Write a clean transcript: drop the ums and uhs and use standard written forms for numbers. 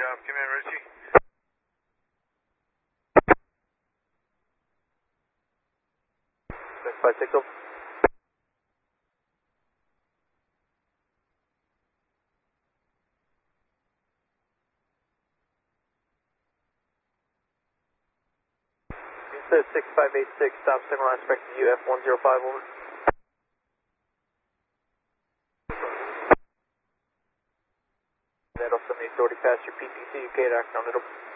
job. Come in, Richie. Next 56 over. Says 6586, stop signal aspect to UF 105 over. That also means already past your PTC, UK, act on it.